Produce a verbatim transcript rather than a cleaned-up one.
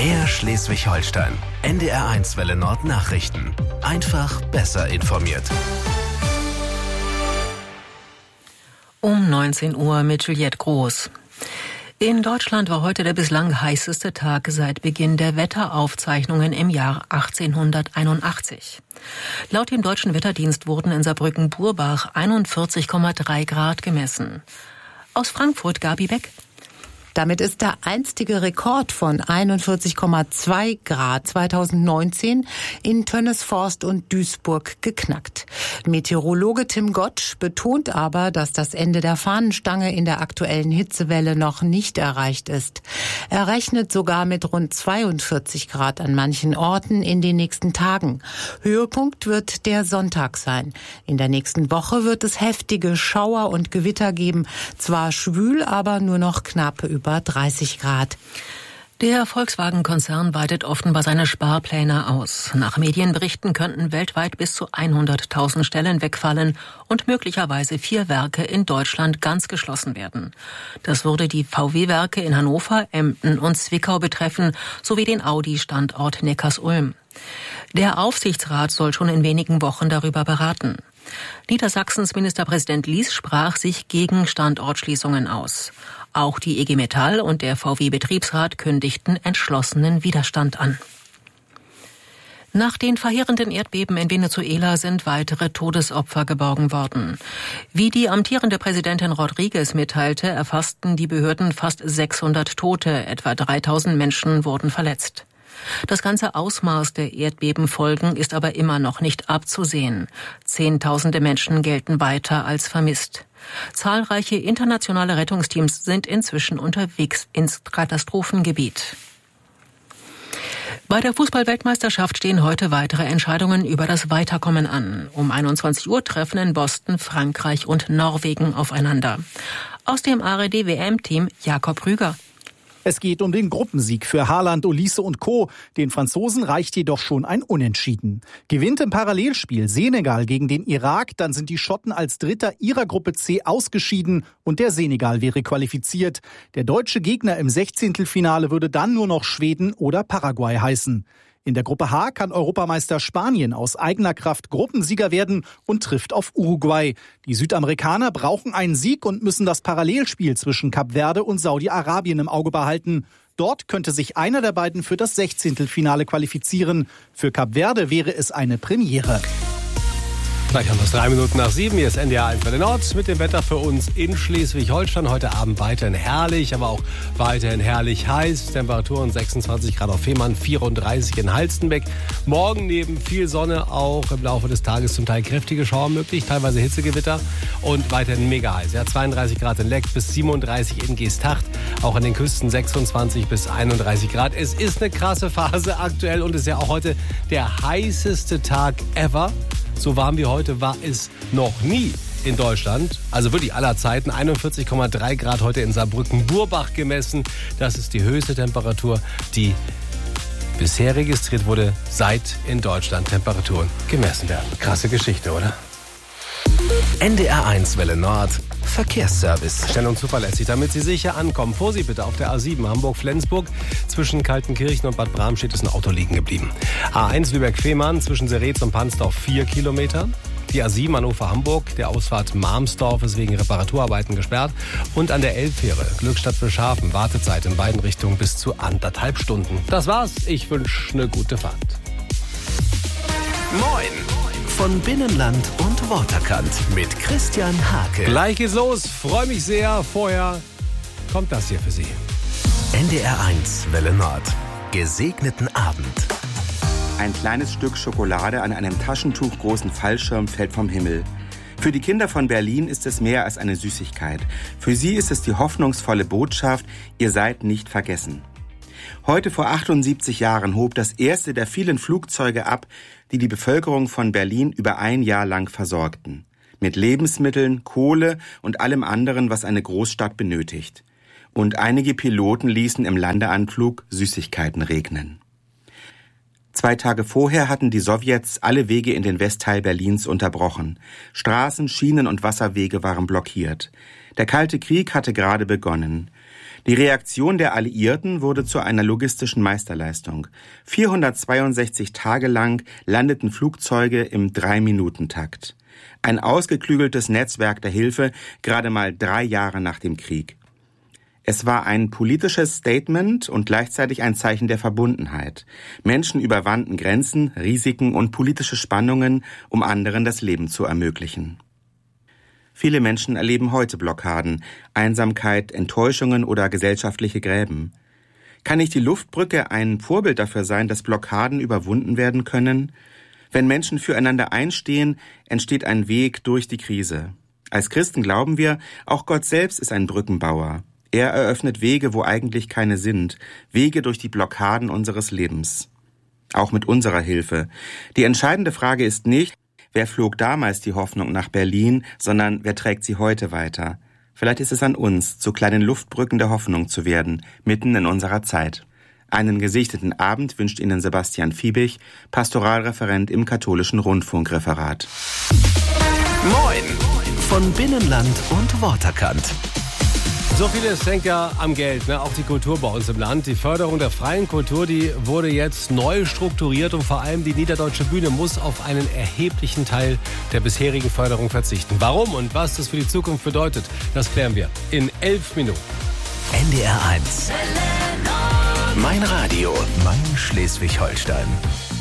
Mehr Schleswig-Holstein. N D R eins Welle Nord Nachrichten. Einfach besser informiert. Um neunzehn Uhr mit Juliette Groß. In Deutschland war heute der bislang heißeste Tag seit Beginn der Wetteraufzeichnungen im Jahr achtzehnhunderteinundachtzig. Laut dem Deutschen Wetterdienst wurden in Saarbrücken-Burbach einundvierzig Komma drei Grad gemessen. Aus Frankfurt Gabi Beck. Damit ist der einstige Rekord von einundvierzig Komma zwei Grad zweitausendneunzehn in Tönnesforst und Duisburg geknackt. Meteorologe Tim Gottsch betont aber, dass das Ende der Fahnenstange in der aktuellen Hitzewelle noch nicht erreicht ist. Er rechnet sogar mit rund zweiundvierzig Grad an manchen Orten in den nächsten Tagen. Höhepunkt wird der Sonntag sein. In der nächsten Woche wird es heftige Schauer und Gewitter geben. Zwar schwül, aber nur noch knapp über über dreißig Grad. Der Volkswagen-Konzern weitet offenbar seine Sparpläne aus. Nach Medienberichten könnten weltweit bis zu hunderttausend Stellen wegfallen und möglicherweise vier Werke in Deutschland ganz geschlossen werden. Das würde die V W-Werke in Hannover, Emden und Zwickau betreffen, sowie den Audi-Standort Neckarsulm. Der Aufsichtsrat soll schon in wenigen Wochen darüber beraten. Niedersachsens Ministerpräsident Lies sprach sich gegen Standortschließungen aus. Auch die E G Metall und der V W-Betriebsrat kündigten entschlossenen Widerstand an. Nach den verheerenden Erdbeben in Venezuela sind weitere Todesopfer geborgen worden. Wie die amtierende Präsidentin Rodriguez mitteilte, erfassten die Behörden fast sechshundert Tote, etwa dreitausend Menschen wurden verletzt. Das ganze Ausmaß der Erdbebenfolgen ist aber immer noch nicht abzusehen. Zehntausende Menschen gelten weiter als vermisst. Zahlreiche internationale Rettungsteams sind inzwischen unterwegs ins Katastrophengebiet. Bei der Fußball-Weltmeisterschaft stehen heute weitere Entscheidungen über das Weiterkommen an. Um einundzwanzig Uhr treffen in Boston Frankreich und Norwegen aufeinander. Aus dem A R D-W M-Team Jakob Rüger. Es geht um den Gruppensieg für Haaland, Olise und Co. Den Franzosen reicht jedoch schon ein Unentschieden. Gewinnt im Parallelspiel Senegal gegen den Irak, dann sind die Schotten als Dritter ihrer Gruppe C ausgeschieden und der Senegal wäre qualifiziert. Der deutsche Gegner im Sechzehntelfinale würde dann nur noch Schweden oder Paraguay heißen. In der Gruppe H kann Europameister Spanien aus eigener Kraft Gruppensieger werden und trifft auf Uruguay. Die Südamerikaner brauchen einen Sieg und müssen das Parallelspiel zwischen Kap Verde und Saudi-Arabien im Auge behalten. Dort könnte sich einer der beiden für das Sechzehntelfinale qualifizieren. Für Kap Verde wäre es eine Premiere. Gleich haben wir es drei Minuten nach sieben. Hier ist N D R eins Welle Nord mit dem Wetter für uns in Schleswig-Holstein. Heute Abend weiterhin herrlich, aber auch weiterhin herrlich heiß. Temperaturen sechsundzwanzig Grad auf Fehmarn, vierunddreißig in Halstenbeck. Morgen neben viel Sonne auch im Laufe des Tages zum Teil kräftige Schauer möglich, teilweise Hitzegewitter und weiterhin mega heiß. Ja, zweiunddreißig Grad in Leck bis siebenunddreißig in Geesthacht. Auch an den Küsten sechsundzwanzig bis einunddreißig Grad. Es ist eine krasse Phase aktuell und ist ja auch heute der heißeste Tag ever. So warm wie heute war es noch nie in Deutschland. Also wirklich aller Zeiten. einundvierzig Komma drei Grad heute in Saarbrücken-Burbach gemessen. Das ist die höchste Temperatur, die bisher registriert wurde, seit in Deutschland Temperaturen gemessen werden. Krasse Geschichte, oder? N D R eins Welle Nord Verkehrsservice. Schnell und zuverlässig, damit Sie sicher ankommen. Vorsicht bitte auf der A sieben Hamburg-Flensburg. Zwischen Kaltenkirchen und Bad Bramstedt ist ein Auto liegen geblieben. A eins Lübeck-Fehmarn zwischen Seretz und Pansdorf vier Kilometer. Die A sieben Hannover-Hamburg, der Ausfahrt Marmsdorf ist wegen Reparaturarbeiten gesperrt. Und an der Elbfähre Glückstadt-Wilshaven Wartezeit in beiden Richtungen bis zu anderthalb Stunden. Das war's. Ich wünsche eine gute Fahrt. Moin! Von Binnenland und Waterkant mit Christian Hake. Gleich geht's los. Freue mich sehr. Vorher kommt das hier für Sie. N D R eins Welle Nord. Gesegneten Abend. Ein kleines Stück Schokolade an einem taschentuchgroßen Fallschirm fällt vom Himmel. Für die Kinder von Berlin ist es mehr als eine Süßigkeit. Für sie ist es die hoffnungsvolle Botschaft, ihr seid nicht vergessen. Heute vor achtundsiebzig Jahren hob das erste der vielen Flugzeuge ab, die die Bevölkerung von Berlin über ein Jahr lang versorgten. Mit Lebensmitteln, Kohle und allem anderen, was eine Großstadt benötigt. Und einige Piloten ließen im Landeanflug Süßigkeiten regnen. Zwei Tage vorher hatten die Sowjets alle Wege in den Westteil Berlins unterbrochen. Straßen, Schienen und Wasserwege waren blockiert. Der Kalte Krieg hatte gerade begonnen. Die Reaktion der Alliierten wurde zu einer logistischen Meisterleistung. vierhundertzweiundsechzig Tage lang landeten Flugzeuge im Drei-Minuten-Takt. Ein ausgeklügeltes Netzwerk der Hilfe, gerade mal drei Jahre nach dem Krieg. Es war ein politisches Statement und gleichzeitig ein Zeichen der Verbundenheit. Menschen überwanden Grenzen, Risiken und politische Spannungen, um anderen das Leben zu ermöglichen. Viele Menschen erleben heute Blockaden, Einsamkeit, Enttäuschungen oder gesellschaftliche Gräben. Kann nicht die Luftbrücke ein Vorbild dafür sein, dass Blockaden überwunden werden können? Wenn Menschen füreinander einstehen, entsteht ein Weg durch die Krise. Als Christen glauben wir, auch Gott selbst ist ein Brückenbauer. Er eröffnet Wege, wo eigentlich keine sind, Wege durch die Blockaden unseres Lebens. Auch mit unserer Hilfe. Die entscheidende Frage ist nicht, wer flog damals die Hoffnung nach Berlin, sondern wer trägt sie heute weiter. Vielleicht ist es an uns, zu kleinen Luftbrücken der Hoffnung zu werden, mitten in unserer Zeit. Einen gesegneten Abend wünscht Ihnen Sebastian Fiebig, Pastoralreferent im Katholischen Rundfunkreferat. Moin von Binnenland und Worterkant. So vieles hängt ja am Geld, ne? Auch die Kultur bei uns im Land. Die Förderung der freien Kultur, die wurde jetzt neu strukturiert und vor allem die Niederdeutsche Bühne muss auf einen erheblichen Teil der bisherigen Förderung verzichten. Warum und was das für die Zukunft bedeutet, das klären wir in elf Minuten. N D R eins. Mein Radio, mein Schleswig-Holstein.